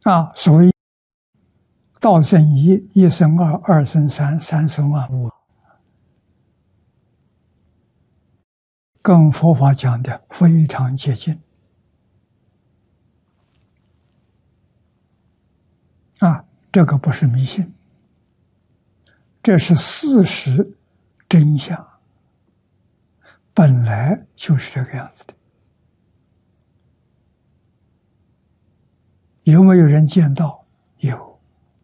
所谓道生一，一生二，二生三，三生万物，跟佛法讲的非常接近。这个不是迷信，这是事实真相，本来就是这个样子的。有没有人见到？有。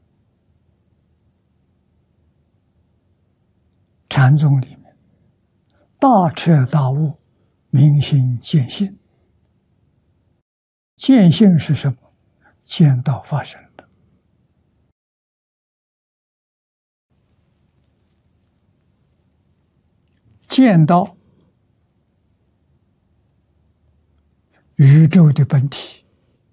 禅宗里面，大彻大悟，明心见性。见性是什么？见到发生的。见到宇宙的本体，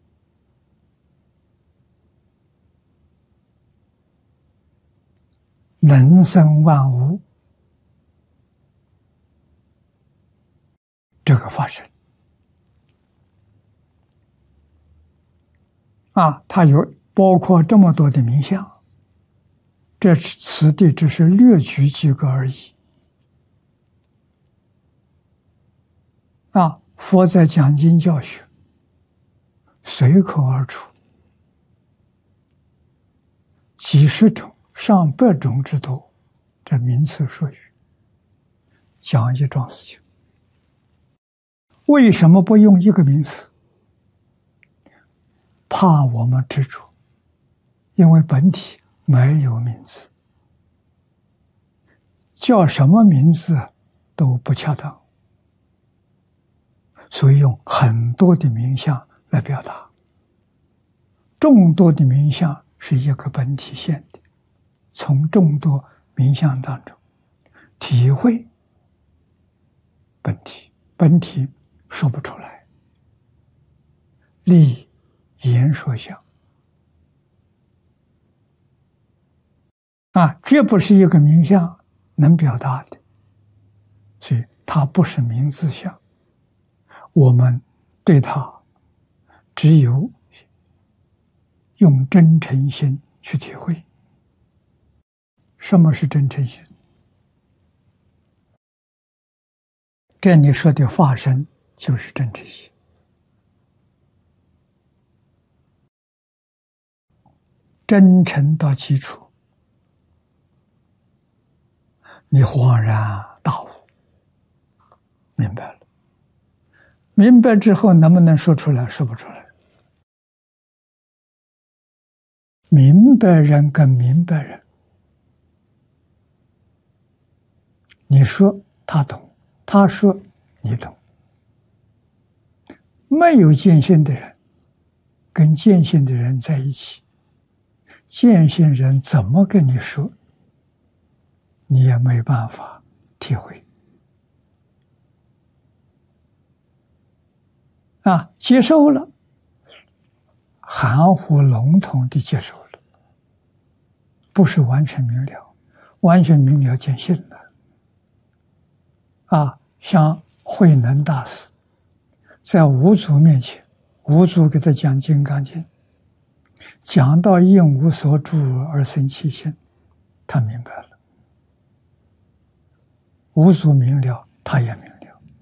能生万物，这个发生它有包括这么多的名相，这此地只是略举几个而已。佛在讲经教学，随口而出，几十种、上百种之多，这名词术语，讲一桩事情。为什么不用一个名词？怕我们执着，因为本体没有名字，叫什么名字都不恰当。所以用很多的名相来表达，众多的名相是一个本体现的，从众多名相当中体会本体，本体说不出来，立言说相绝不是一个名相能表达的，所以它不是名字相。我们对它只有用真诚心去体会。什么是真诚心？这你说的发生就是真诚心。真诚到基础，你恍然大悟，明白了。明白之后能不能说出来？说不出来。明白人跟明白人，你说他懂，他说你懂。没有见性的人跟见性的人在一起，见性人怎么跟你说，你也没办法体会。接受了，含糊笼统地接受了，不是完全明了，完全明了见性了。像慧能大师，在五祖面前，五祖给他讲《金刚经》，讲到应无所住而生其心，他明白了。五祖明了，他也明了。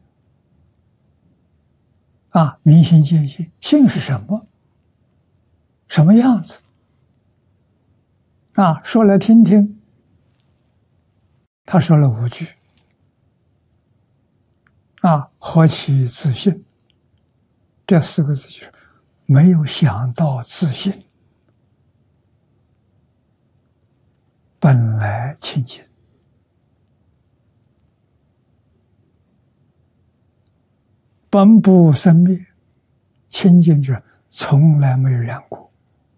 明心见性，性是什么？什么样子？说来听听。他说了5句。何其自信！这4个字就是没有想到自信，本来清净。本不生灭，清净就是从来没有染过。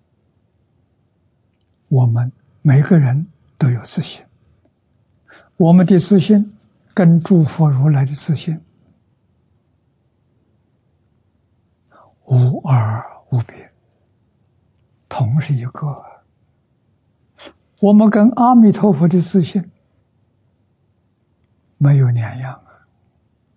我们每个人都有自信，我们的自信跟诸佛如来的自信无二无别，同是一个。我们跟阿弥陀佛的自信没有两样。